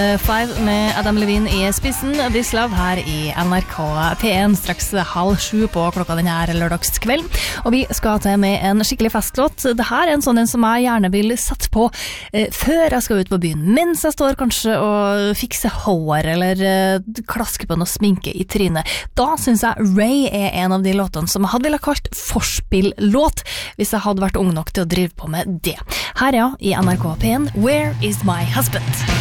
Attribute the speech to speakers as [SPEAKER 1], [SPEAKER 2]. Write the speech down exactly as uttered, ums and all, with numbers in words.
[SPEAKER 1] Five med Adam Levine i spissen. This Love her i N R K P1 straks halv sju på klokka denne her lørdagskveld. Og vi skal til med en skikkelig festlåt. Det her er en sånn en som jeg gjerne vil sette på eh, før jeg skal ut på byen. Mens jeg står kanskje og fikser hår eller eh, klasker på noe sminke i trynet. Da synes jeg Ray er en av de låtene som jeg hadde ville kalt forspill-låt hvis jeg hadde vært ung nok til å drive på med det. Her ja, i N R K P1, Where is my husband?